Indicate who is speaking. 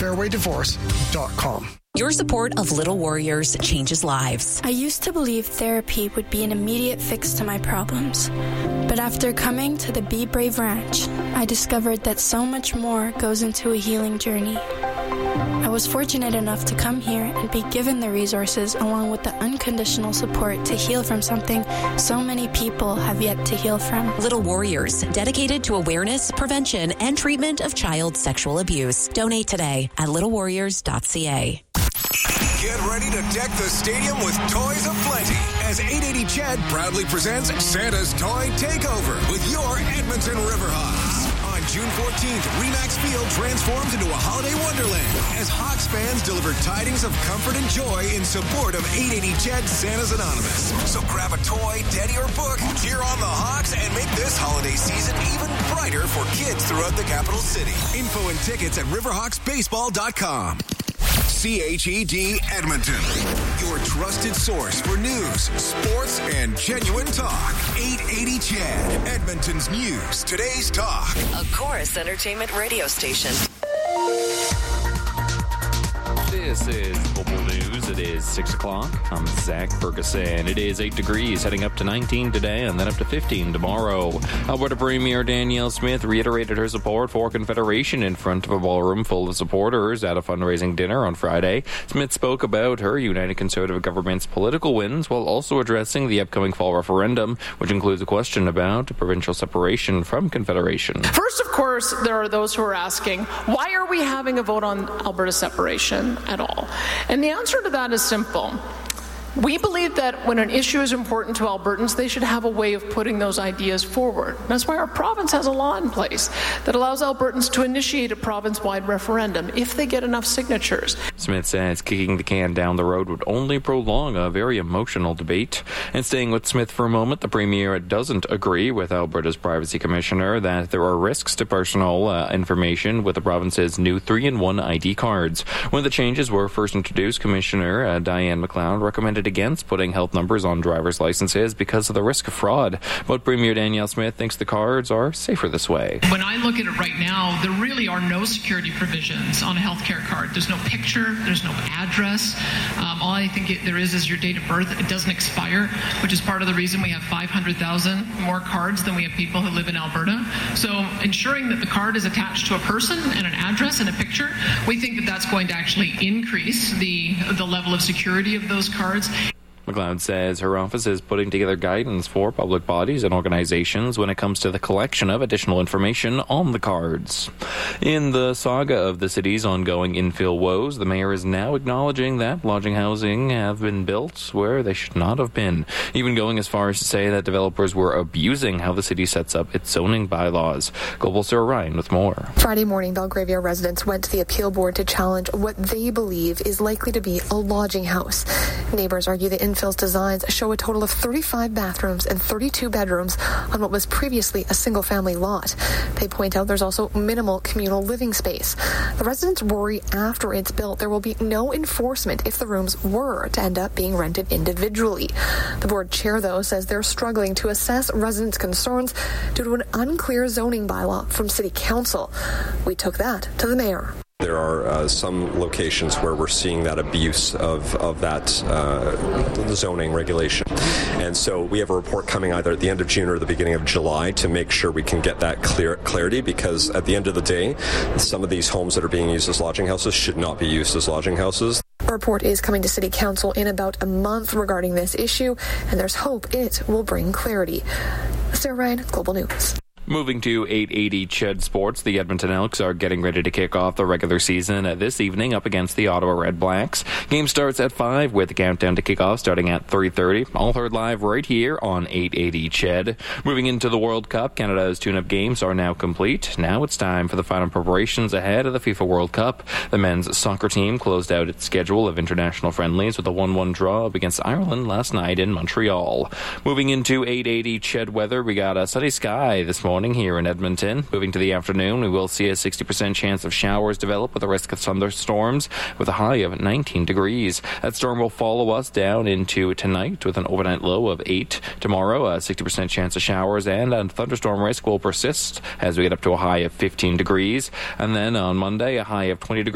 Speaker 1: fairwaydivorce.com.
Speaker 2: Your support of Little Warriors changes lives.
Speaker 3: I used to believe therapy would be an immediate fix to my problems. But after coming to the Be Brave Ranch, I discovered that so much more goes into a healing journey. I was fortunate enough to come here and be given the resources along with the unconditional support to heal from something so many people have yet to heal from.
Speaker 2: Little Warriors, dedicated to awareness, prevention, and treatment of child sexual abuse. Donate today at littlewarriors.ca.
Speaker 4: Get ready to deck the stadium with toys aplenty as 880 Ched proudly presents Santa's Toy Takeover with your Edmonton Riverhawks. On June 14th, Remax Field transforms into a holiday wonderland as Hawks fans deliver tidings of comfort and joy in support of 880 Ched Santa's Anonymous. So grab a toy, teddy, or book, cheer on the Hawks, and make this holiday season even brighter for kids throughout the capital city. Info and tickets at riverhawksbaseball.com. CHED Edmonton, your trusted source for news, sports, and genuine talk. 880 Ched, Edmonton's news, today's talk.
Speaker 2: A Chorus Entertainment radio station.
Speaker 5: This is Global News. It is 6 o'clock. I'm Zach Ferguson. It is 8 degrees, heading up to 19 today and then up to 15 tomorrow. Alberta Premier Danielle Smith reiterated her support for Confederation in front of a ballroom full of supporters at a fundraising dinner on Friday. Smith spoke about her United Conservative government's political wins while also addressing the upcoming fall referendum, which includes a question about provincial separation from Confederation.
Speaker 6: First, of course, there are those who are asking, why are we having a vote on Alberta separation at all? And the answer to that is simple. We believe that when an issue is important to Albertans, they should have a way of putting those ideas forward. That's why our province has a law in place that allows Albertans to initiate a province-wide referendum if they get enough signatures.
Speaker 5: Smith says kicking the can down the road would only prolong a very emotional debate. And staying with Smith for a moment, the Premier doesn't agree with Alberta's Privacy Commissioner that there are risks to personal information with the province's new 3-in-1 ID cards. When the changes were first introduced, Commissioner Diane McLeod recommended against putting health numbers on driver's licenses because of the risk of fraud. But Premier Danielle Smith thinks the cards are safer this way.
Speaker 7: When I look at it right now, there really are no security provisions on a healthcare card. There's no picture, there's no address. All I think there is your date of birth. It doesn't expire, which is part of the reason we have 500,000 more cards than we have people who live in Alberta. So ensuring that the card is attached to a person and an address and a picture, we think that that's going to actually increase the level of security of those cards.
Speaker 5: McLeod says her office is putting together guidance for public bodies and organizations when it comes to the collection of additional information on the cards. In the saga of the city's ongoing infill woes, the mayor is now acknowledging that lodging housing have been built where they should not have been, even going as far as to say that developers were abusing how the city sets up its zoning bylaws. Global Sarah Ryan with more.
Speaker 8: Friday morning, Belgravia residents went to the appeal board to challenge what they believe is likely to be a lodging house. Neighbors argue the infill's designs show a total of 35 bathrooms and 32 bedrooms on what was previously a single-family lot. They point out there's also minimal communal living space. The residents worry after it's built there will be no enforcement if the rooms were to end up being rented individually. The board chair, though, says they're struggling to assess residents' concerns due to an unclear zoning bylaw from City Council. We took that to the mayor.
Speaker 9: There are some locations where we're seeing that abuse of that zoning regulation. And so we have a report coming either at the end of June or the beginning of July to make sure we can get that clarity, because at the end of the day, some of these homes that are being used as lodging houses should not be used as lodging houses.
Speaker 8: A report is coming to City Council in about a month regarding this issue, and there's hope it will bring clarity. Sarah Ryan, Global News.
Speaker 5: Moving to 880 Ched Sports, the Edmonton Elks are getting ready to kick off the regular season this evening up against the Ottawa Red Blacks. Game starts at 5 with the countdown to kickoff starting at 3:30. All heard live right here on 880 Ched. Moving into the World Cup, Canada's tune-up games are now complete. Now it's time for the final preparations ahead of the FIFA World Cup. The men's soccer team closed out its schedule of international friendlies with a 1-1 draw up against Ireland last night in Montreal. Moving into 880 Ched weather, we got a sunny sky this morning here in Edmonton. Moving to the afternoon, we will see a 60% chance of showers develop with a risk of thunderstorms with a high of 19 degrees. That storm will follow us down into tonight with an overnight low of 8. Tomorrow, a 60% chance of showers and a thunderstorm risk will persist as we get up to a high of 15 degrees. And then on Monday, a high of 20 degrees.